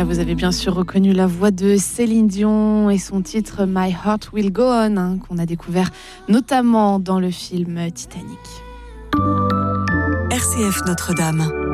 Voilà, vous avez bien sûr reconnu la voix de Céline Dion et son titre My Heart Will Go On, qu'on a découvert notamment dans le film Titanic. RCF Notre-Dame.